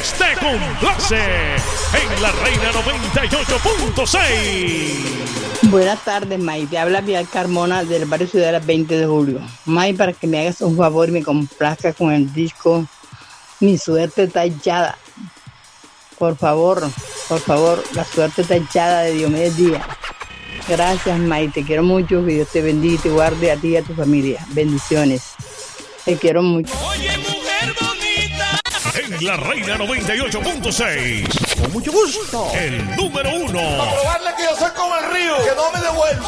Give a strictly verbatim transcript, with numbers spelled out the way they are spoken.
te complace en La Reina noventa y ocho punto seis. Buenas tardes, May. Te habla Pilar Carmona del barrio Ciudad veinte de julio. May, para que me hagas un favor y me complazca con el disco Mi Suerte Está Echada. Por favor, por favor, La Suerte Está Echada de Diomedes Díaz. Gracias, May. Te quiero mucho. Que Dios te bendiga y te guarde a ti y a tu familia. Bendiciones. Te quiero mucho. Oye, mujer bonita. En La Reina noventa y ocho punto seis. Con mucho gusto. El número uno. Para probarle que yo soy como el río, que no me devuelvo.